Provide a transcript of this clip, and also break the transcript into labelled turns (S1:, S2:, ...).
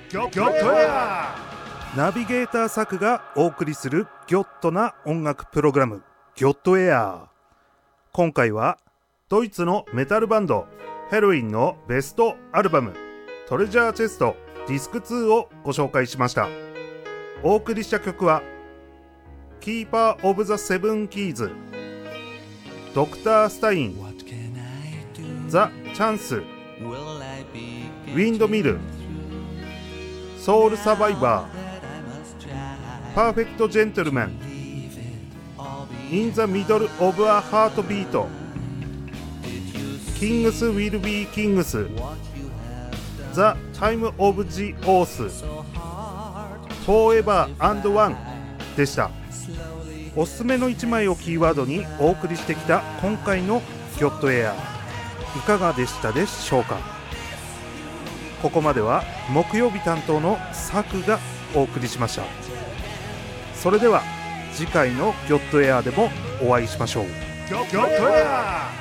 S1: ギョットエアナビゲーター作がお送りするギョットな音楽プログラムギョットエア。今回はドイツのメタルバンドヘロインのベストアルバムトレジャーチェストディスク2をご紹介しました。お送りした曲はキーパーオブザセブンキーズ、ドクタースタイン、ザ・チャンス、ウィンドミル、ソウルサバイバー、パーフェクトジェントルマン、インザミドルオブアハートビート、キングスウィルビーキングス、ザ・タイムオブジオース、フォーエバー&ワンでした。おすすめの1枚をキーワードにお送りしてきた今回のギョットエア、いかがでしたでしょうか。ここまでは木曜日担当のサクがお送りしました。それでは次回のギョットエアでもお会いしましょう。ギョットエア